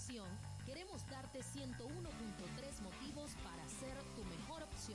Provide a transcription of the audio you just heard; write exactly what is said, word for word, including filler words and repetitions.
estación, queremos darte ciento uno punto tres motivos para ser tu mejor opción.